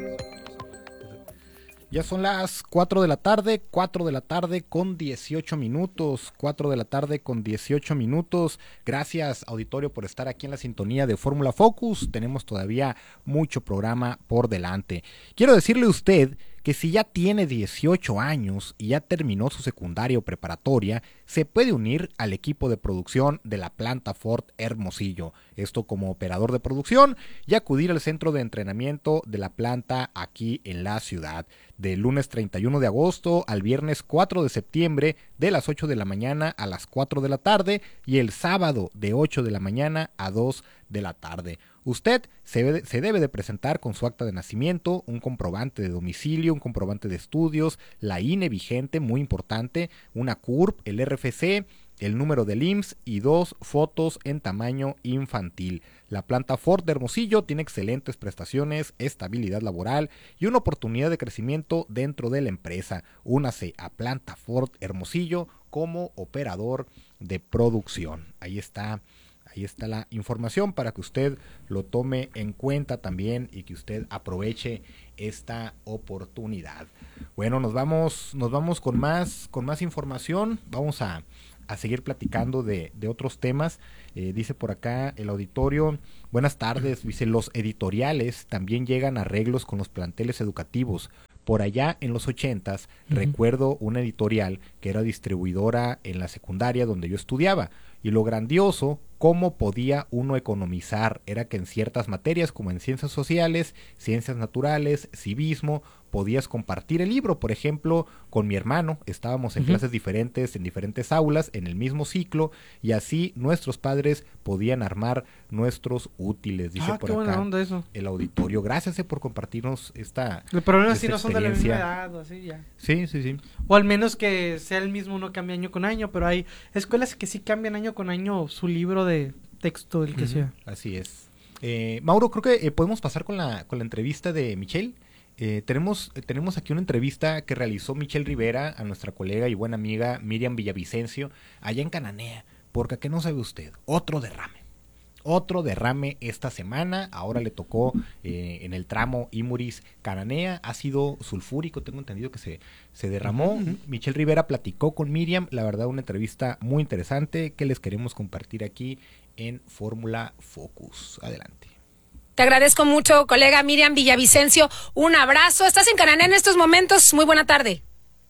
Ya son las 4 de la tarde, 4 de la tarde con 18 minutos, 4 de la tarde con 18 minutos. Gracias, auditorio, por estar aquí en la sintonía de Fórmula Focus. Tenemos todavía mucho programa por delante. Quiero decirle a usted que si ya tiene 18 años y ya terminó su secundaria o preparatoria, se puede unir al equipo de producción de la planta Ford Hermosillo. Esto como operador de producción y acudir al centro de entrenamiento de la planta aquí en la ciudad. Del lunes 31 de agosto al viernes 4 de septiembre de las 8 de la mañana a las 4 de la tarde y el sábado de 8 de la mañana a 2 de la tarde. Usted se debe de presentar con su acta de nacimiento, un comprobante de domicilio, un comprobante de estudios, la INE vigente, muy importante, una CURP, el RFC, el número del IMSS y 2 fotos en tamaño infantil. La planta Ford de Hermosillo tiene excelentes prestaciones, estabilidad laboral y una oportunidad de crecimiento dentro de la empresa. Únase a planta Ford Hermosillo como operador de producción. Ahí está la información para que usted lo tome en cuenta también y que usted aproveche esta oportunidad. Bueno, nos vamos con más información. Vamos a seguir platicando de otros temas. Dice por acá el auditorio, buenas tardes, dice, los editoriales también llegan a arreglos con los planteles educativos. Por allá en los 80s, recuerdo una editorial que era distribuidora en la secundaria donde yo estudiaba. Y lo grandioso, cómo podía uno economizar, era que en ciertas materias como en ciencias sociales, ciencias naturales, civismo, podías compartir el libro. Por ejemplo, con mi hermano estábamos en clases diferentes, en diferentes aulas, en el mismo ciclo, y así nuestros padres podían armar nuestros útiles. Dice por qué acá buena onda eso. El auditorio. Gracias por compartirnos esta El problema es esta si no son de la misma experiencia. edad o así ya. Sí. O al menos que sea el mismo, no cambia año con año, pero hay escuelas que sí cambian año con año su libro de texto, el que sea. Así es. Mauro, creo que podemos pasar con la entrevista de Michelle. Tenemos aquí una entrevista que realizó Michelle Rivera a nuestra colega y buena amiga Miriam Villavicencio allá en Cananea, porque ¿qué no sabe usted? Otro derrame esta semana. Ahora le tocó en el tramo Imuris-Cananea, ácido sulfúrico, tengo entendido que se derramó. Michelle Rivera platicó con Miriam, la verdad una entrevista muy interesante que les queremos compartir aquí en Fórmula Focus. Adelante. Te agradezco mucho, colega Miriam Villavicencio. Un abrazo. Estás en Cananea en estos momentos. Muy buena tarde.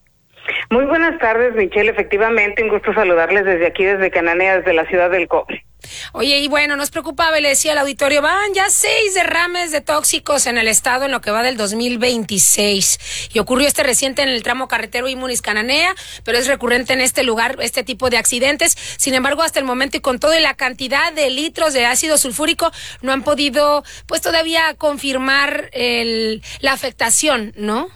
Muy buenas tardes, Michelle. Efectivamente, un gusto saludarles desde aquí, desde Cananea, desde la ciudad del Cobre. Oye, y bueno, nos preocupaba, le decía al auditorio, van ya 6 derrames de tóxicos en el estado en lo que va del 2026. Y ocurrió este reciente en el tramo carretero Imuris-Cananea, pero es recurrente en este lugar este tipo de accidentes. Sin embargo, hasta el momento y con toda la cantidad de litros de ácido sulfúrico, no han podido, pues todavía confirmar la afectación, ¿no?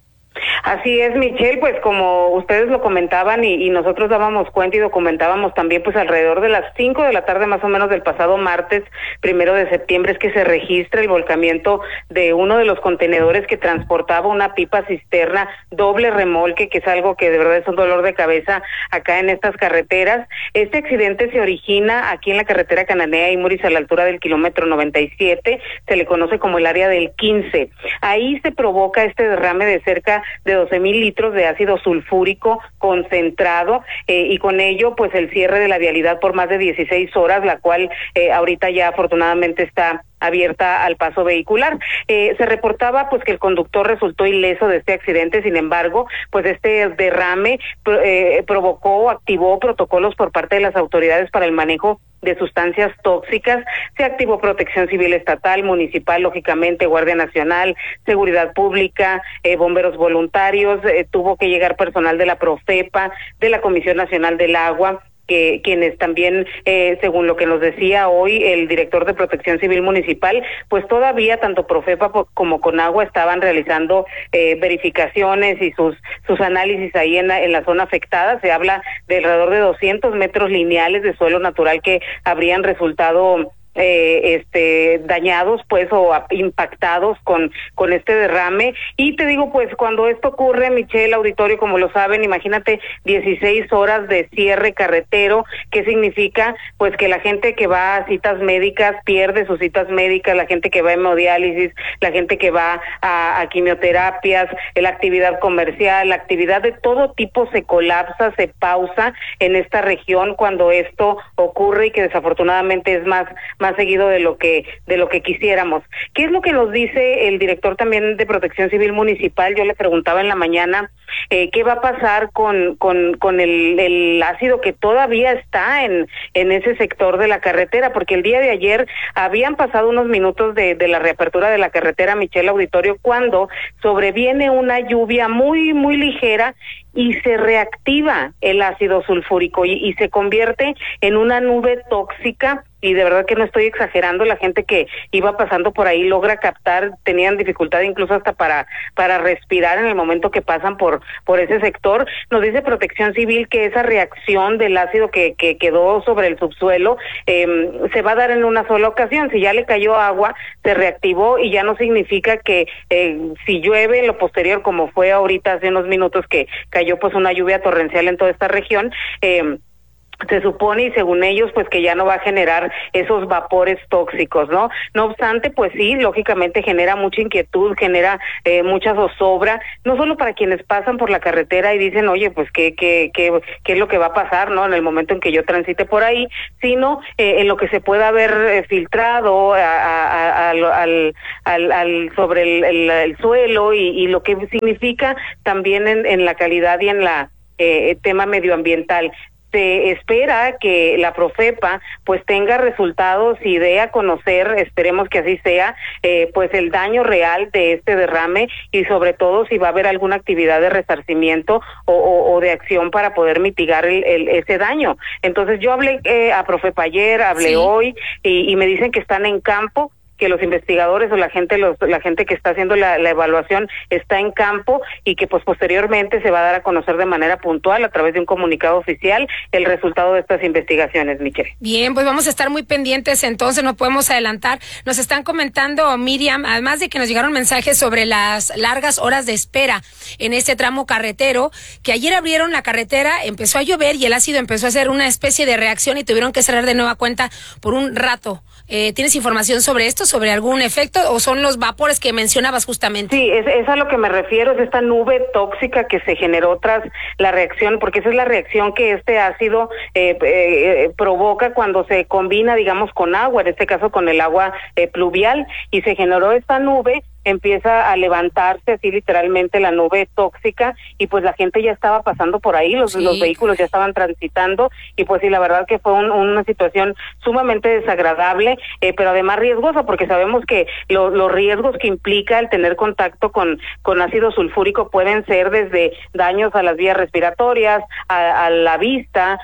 Así es, Michelle, pues como ustedes lo comentaban y nosotros dábamos cuenta y documentábamos también, pues alrededor de las 5 de la tarde más o menos del pasado martes 1 de septiembre es que se registra el volcamiento de uno de los contenedores que transportaba una pipa cisterna doble remolque, que es algo que de verdad es un dolor de cabeza acá en estas carreteras. Este accidente se origina aquí en la carretera Cananea-Imuris a la altura del kilómetro 97, se le conoce como el área del 15. Ahí se provoca este derrame de cerca de 12,000 litros de ácido sulfúrico concentrado y con ello pues el cierre de la vialidad por más de 16 horas, la cual ahorita ya afortunadamente está abierta al paso vehicular. Se reportaba pues que el conductor resultó ileso de este accidente, sin embargo, pues este derrame provocó o activó protocolos por parte de las autoridades para el manejo de sustancias tóxicas. Se activó Protección Civil Estatal, Municipal, lógicamente Guardia Nacional, Seguridad Pública, bomberos voluntarios, tuvo que llegar personal de la Profepa, de la Comisión Nacional del Agua, que quienes también, según lo que nos decía hoy el director de Protección Civil Municipal, pues todavía tanto Profepa como Conagua estaban realizando verificaciones y sus análisis ahí en la zona afectada. Se habla de alrededor de 200 metros lineales de suelo natural que habrían resultado dañados pues o impactados con este derrame. Y te digo, pues cuando esto ocurre, Michelle, auditorio, como lo saben, imagínate 16 horas de cierre carretero. ¿Qué significa? Pues que la gente que va a citas médicas pierde sus citas médicas, la gente que va a hemodiálisis, la gente que va a quimioterapias, la actividad comercial, la actividad de todo tipo se colapsa, se pausa en esta región cuando esto ocurre, y que desafortunadamente es más seguido de lo que quisiéramos. ¿Qué es lo que nos dice el director también de Protección Civil Municipal? Yo le preguntaba en la mañana qué va a pasar con el ácido que todavía está en ese sector de la carretera, porque el día de ayer habían pasado unos minutos de la reapertura de la carretera, Michelle, auditorio, cuando sobreviene una lluvia muy ligera y se reactiva el ácido sulfúrico y se convierte en una nube tóxica. Y de verdad que no estoy exagerando, la gente que iba pasando por ahí logra captar, tenían dificultad incluso hasta para respirar en el momento que pasan por ese sector. Nos dice Protección Civil que esa reacción del ácido que quedó sobre el subsuelo se va a dar en una sola ocasión. Si ya le cayó agua, se reactivó, y ya no significa que si llueve en lo posterior, como fue ahorita hace unos minutos que cayó pues una lluvia torrencial en toda esta región, se supone, y según ellos, pues que ya no va a generar esos vapores tóxicos, ¿no? No obstante, pues sí, lógicamente genera mucha inquietud, genera mucha zozobra, no solo para quienes pasan por la carretera y dicen, oye, pues qué es lo que va a pasar, ¿no? En el momento en que yo transite por ahí, sino en lo que se pueda haber filtrado sobre el suelo, y lo que significa también en la calidad y en la tema medioambiental. Se espera que la Profepa pues tenga resultados y dé a conocer, esperemos que así sea, pues el daño real de este derrame, y sobre todo si va a haber alguna actividad de resarcimiento o de acción para poder mitigar ese daño. Entonces yo hablé a Profepa ayer, hablé hoy, y me dicen que están en campo, que los investigadores o la gente que está haciendo la evaluación está en campo, y que pues posteriormente se va a dar a conocer de manera puntual a través de un comunicado oficial el resultado de estas investigaciones, Michelle. Bien, pues vamos a estar muy pendientes, entonces no podemos adelantar. Nos están comentando, Miriam, además de que nos llegaron mensajes sobre las largas horas de espera en este tramo carretero, que ayer abrieron la carretera, empezó a llover y el ácido empezó a hacer una especie de reacción y tuvieron que cerrar de nueva cuenta por un rato. ¿Tienes información sobre esto, sobre algún efecto, o son los vapores que mencionabas justamente? Sí, es a lo que me refiero, es esta nube tóxica que se generó tras la reacción, porque esa es la reacción que este ácido provoca cuando se combina, digamos, con agua, en este caso con el agua pluvial, y se generó esta nube. Empieza a levantarse así literalmente la nube tóxica, y pues la gente ya estaba pasando por ahí, los vehículos ya estaban transitando, y pues sí, la verdad que fue una situación sumamente desagradable, pero además riesgosa, porque sabemos que los riesgos que implica el tener contacto con ácido sulfúrico pueden ser desde daños a las vías respiratorias, a la vista,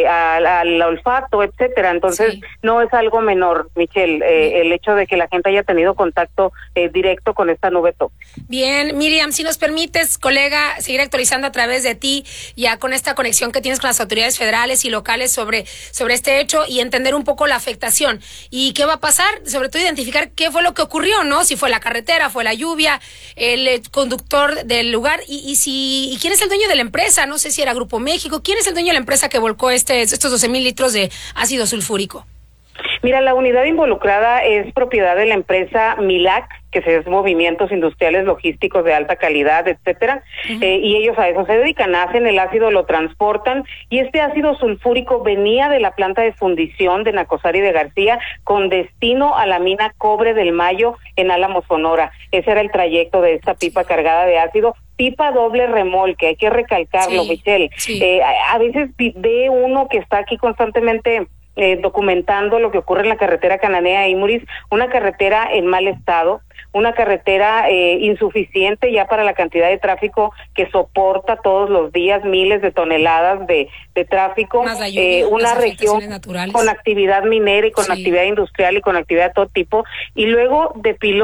al olfato, etcétera. Entonces no es algo menor, Michelle, el hecho de que la gente haya tenido contacto directo con esta nube tóxica. Bien, Miriam, si nos permites, colega, seguir actualizando a través de ti, ya con esta conexión que tienes con las autoridades federales y locales sobre este hecho, y entender un poco la afectación y qué va a pasar, sobre todo identificar qué fue lo que ocurrió, ¿no? Si fue la carretera, fue la lluvia, el conductor del lugar, y quién es el dueño de la empresa. No sé si era Grupo México. ¿Quién es el dueño de la empresa que volcó estos 12,000 litros de ácido sulfúrico? Mira, la unidad involucrada es propiedad de la empresa MILAC, que es Movimientos Industriales Logísticos de Alta Calidad, etcétera, y ellos a eso se dedican, hacen el ácido, lo transportan, y este ácido sulfúrico venía de la planta de fundición de Nacosari de García con destino a la mina Cobre del Mayo en Álamos, Sonora. Ese era el trayecto de esta pipa cargada de ácido, pipa doble remolque, hay que recalcarlo, Michelle. A veces ve uno que está aquí constantemente documentando lo que ocurre en la carretera Cananea-Imuris, una carretera en mal estado, una carretera insuficiente ya para la cantidad de tráfico que soporta todos los días, miles de toneladas de tráfico, una región con actividad minera y con actividad industrial y con actividad de todo tipo, y luego de pilón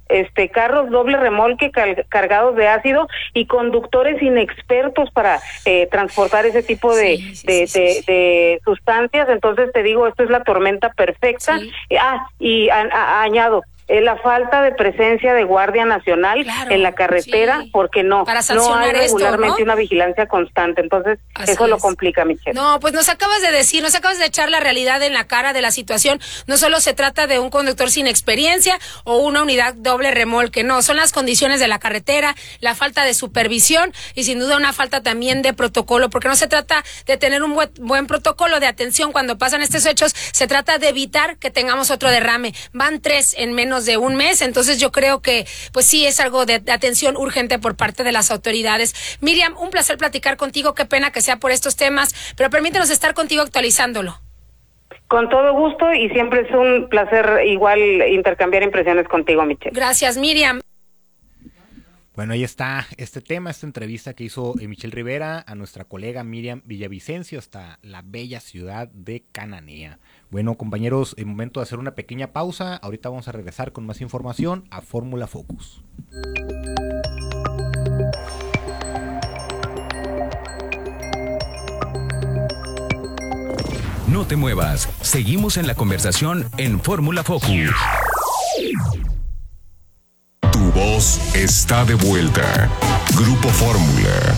carros doble remolque cargados de ácido y conductores inexpertos para transportar ese tipo de sustancias. Entonces te digo, esto es la tormenta perfecta. Sí. Añado, la falta de presencia de Guardia Nacional en la carretera, porque no hay regularmente una vigilancia constante, entonces eso lo complica, Michelle. No, pues nos acabas de echar la realidad en la cara de la situación. No solo se trata de un conductor sin experiencia o una unidad doble remolque, no, son las condiciones de la carretera, la falta de supervisión y sin duda una falta también de protocolo, porque no se trata de tener un buen protocolo de atención cuando pasan estos hechos, se trata de evitar que tengamos otro derrame. Van 3 en menos de un mes, entonces yo creo que pues sí es algo de atención urgente por parte de las autoridades. Miriam, un placer platicar contigo, qué pena que sea por estos temas, pero permítenos estar contigo actualizándolo. Con todo gusto y siempre es un placer igual intercambiar impresiones contigo, Michelle. Gracias, Miriam. Bueno, ahí está este tema, esta entrevista que hizo Michelle Rivera a nuestra colega Miriam Villavicencio hasta la bella ciudad de Cananea. Bueno, compañeros, es momento de hacer una pequeña pausa. Ahorita vamos a regresar con más información a Fórmula Focus. No te muevas, seguimos en la conversación en Fórmula Focus. Tu voz está de vuelta. Grupo Fórmula.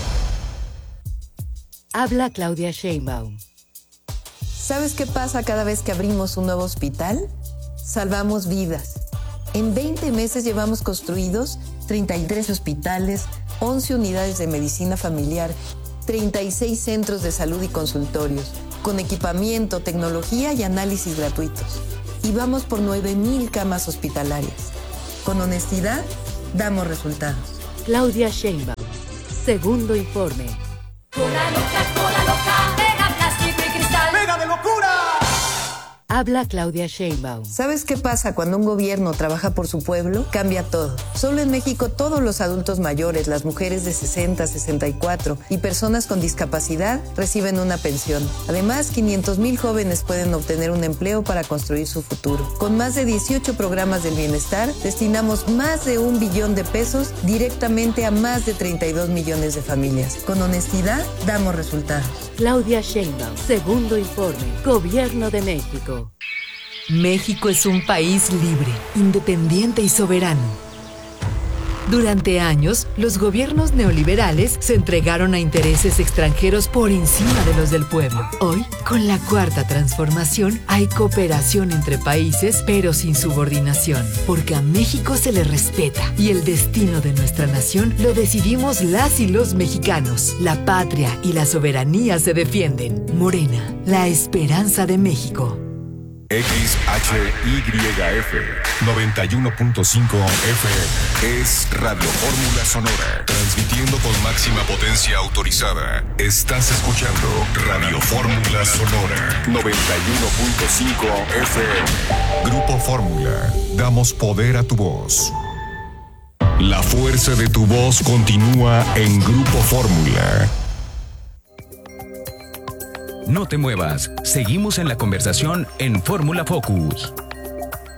Habla Claudia Sheinbaum. ¿Sabes qué pasa cada vez que abrimos un nuevo hospital? Salvamos vidas. En 20 meses llevamos construidos 33 hospitales, 11 unidades de medicina familiar, 36 centros de salud y consultorios, con equipamiento, tecnología y análisis gratuitos. Y vamos por 9,000 camas hospitalarias. Con honestidad, damos resultados. Claudia Sheinbaum. Segundo informe. Cola loca, pega plástico y cristal. ¡Pega de locura! Habla Claudia Sheinbaum. ¿Sabes qué pasa cuando un gobierno trabaja por su pueblo? Cambia todo. Solo en México todos los adultos mayores, las mujeres de 60, 64 y personas con discapacidad reciben una pensión. Además, 500,000 jóvenes pueden obtener un empleo para construir su futuro. Con más de 18 programas del bienestar, destinamos más de 1 billón de pesos directamente a más de 32 millones de familias. Con honestidad, damos resultados. Claudia Sheinbaum. Segundo informe. Gobierno de México. México es un país libre, independiente y soberano. Durante años, los gobiernos neoliberales se entregaron a intereses extranjeros por encima de los del pueblo. Hoy, con la Cuarta Transformación, hay cooperación entre países, pero sin subordinación, porque a México se le respeta y el destino de nuestra nación lo decidimos las y los mexicanos. La patria y la soberanía se defienden. Morena, la esperanza de México. XHYF 91.5 FM es Radio Fórmula Sonora, transmitiendo con máxima potencia autorizada. Estás escuchando Radio Fórmula Sonora 91.5 FM. Grupo Fórmula, damos poder a tu voz. La fuerza de tu voz continúa en Grupo Fórmula. No te muevas, seguimos en la conversación en Fórmula Focus.